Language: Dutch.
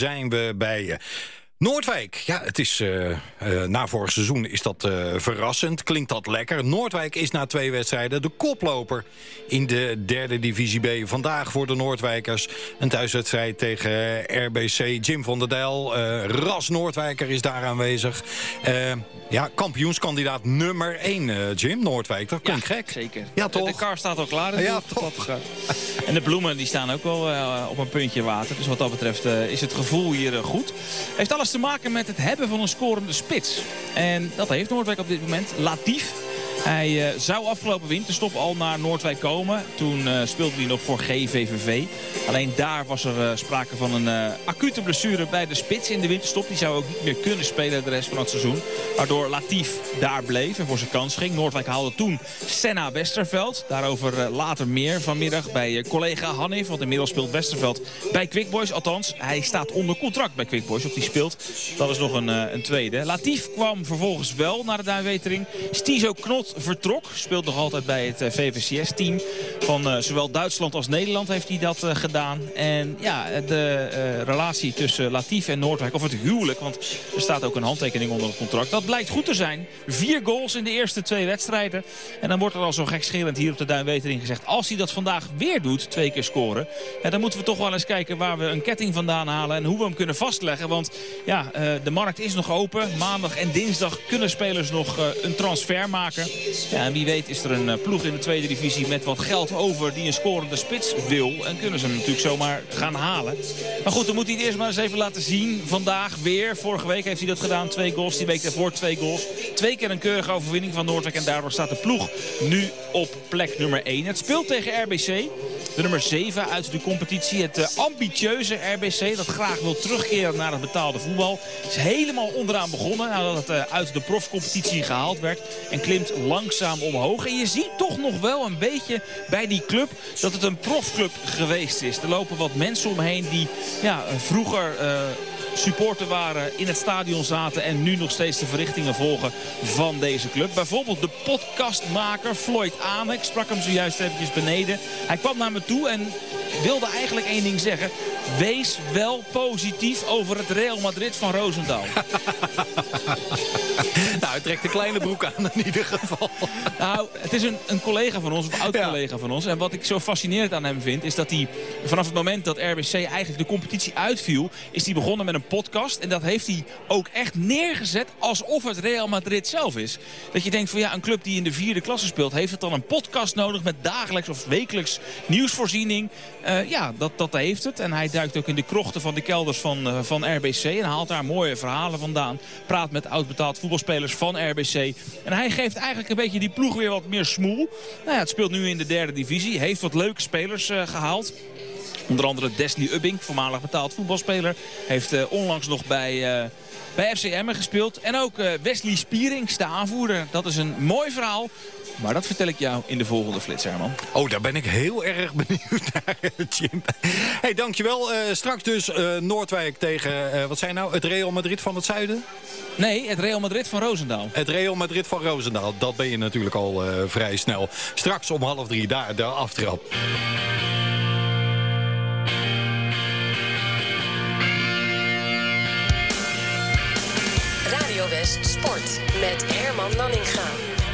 zijn we bij Noordwijk. Ja, het is na vorig seizoen is dat verrassend. Klinkt dat lekker. Noordwijk is na 2 wedstrijden de koploper in de 3e divisie B. Vandaag voor de Noordwijkers een thuiswedstrijd tegen RBC. Jim van der Dijl, ras Noordwijker, is daar aanwezig. Ja, kampioenskandidaat nummer 1, Jim. Noordwijk, dat klinkt gek. Zeker. Ja, toch? De kar staat al klaar. Ja, toch? En de bloemen die staan ook wel op een puntje water. Dus wat dat betreft is het gevoel hier goed. Heeft alles te maken met het hebben van een scorende spits. En dat heeft Noordwijk op dit moment. Latief. Hij zou afgelopen winterstop al naar Noordwijk komen. Toen speelde hij nog voor GVVV. Alleen daar was er sprake van een acute blessure bij de spits in de winterstop. Die zou ook niet meer kunnen spelen de rest van het seizoen. Waardoor Latief daar bleef en voor zijn kans ging. Noordwijk haalde toen Senna Westerveld. Daarover later meer vanmiddag bij collega Hanif. Want inmiddels speelt Westerveld bij Quick Boys. Althans, hij staat onder contract bij Quick Boys. Of die speelt, dat is nog een tweede. Latief kwam vervolgens wel naar de Duinwetering. Stizo Knot vertrok. Speelt nog altijd bij het VVCS-team. Van zowel Duitsland als Nederland heeft hij dat gedaan. En ja, de relatie tussen Latief en Noordwijk, of het huwelijk, want er staat ook een handtekening onder het contract. Dat blijkt goed te zijn. 4 goals in de eerste 2 wedstrijden. En dan wordt er al zo gekscherend hier op de Duinwetering gezegd, als hij dat vandaag weer doet, 2 keer scoren, ja, dan moeten we toch wel eens kijken waar we een ketting vandaan halen en hoe we hem kunnen vastleggen. Want ja, de markt is nog open. Maandag en dinsdag kunnen spelers nog een transfer maken. Ja, en wie weet is er een ploeg in de 2e divisie met wat geld over die een scorende spits wil. En kunnen ze hem natuurlijk zomaar gaan halen. Maar goed, dan moet hij het eerst maar eens even laten zien. Vandaag weer. Vorige week heeft hij dat gedaan. 2 goals. Die week daarvoor 2 goals. 2 keer een keurige overwinning van Noordwijk. En daardoor staat de ploeg nu op plek nummer 1. Het speelt tegen RBC. De nummer 7 uit de competitie. Het ambitieuze RBC dat graag wil terugkeren naar het betaalde voetbal. Is helemaal onderaan begonnen nadat het uit de profcompetitie gehaald werd. En klimt langzaam omhoog. En je ziet toch nog wel een beetje bij die club dat het een profclub geweest is. Er lopen wat mensen omheen die vroeger supporter waren, in het stadion zaten en nu nog steeds de verrichtingen volgen van deze club. Bijvoorbeeld de podcastmaker Floyd Aanek. Ik sprak hem zojuist eventjes beneden. Hij kwam naar me toe en wilde eigenlijk 1 ding zeggen. Wees wel positief over het Real Madrid van Roosendaal. Nou, hij trekt een kleine broek aan in ieder geval. Nou, het is een collega van ons, of oud-collega van ons. En wat ik zo fascinerend aan hem vind, is dat hij vanaf het moment dat RBC eigenlijk de competitie uitviel, is hij begonnen met een podcast. En dat heeft hij ook echt neergezet alsof het Real Madrid zelf is. Dat je denkt van ja, een club die in de 4e klasse speelt, heeft het dan een podcast nodig met dagelijks of wekelijks nieuwsvoorziening? Dat heeft het. En hij duikt ook in de krochten van de kelders van RBC en haalt daar mooie verhalen vandaan. Praat met oud-betaald voetbalspelers van RBC. En hij geeft eigenlijk een beetje die ploeg weer wat meer smoel. Nou ja, het speelt nu in de 3e divisie. Heeft wat leuke spelers gehaald. Onder andere Desley Ubbing, voormalig betaald voetbalspeler. Heeft onlangs nog bij FC Emmen gespeeld. En ook Wesley Spierings, de aanvoerder. Dat is een mooi verhaal. Maar dat vertel ik jou in de volgende flits, Herman. Oh, daar ben ik heel erg benieuwd naar, Jim. Hey, dankjewel. Straks dus Noordwijk tegen, wat zei nou, het Real Madrid van het zuiden? Nee, het Real Madrid van Roosendaal. Het Real Madrid van Roosendaal, dat ben je natuurlijk al vrij snel. Straks om 2:30 daar de aftrap. Radio West Sport met Herman Nanninga.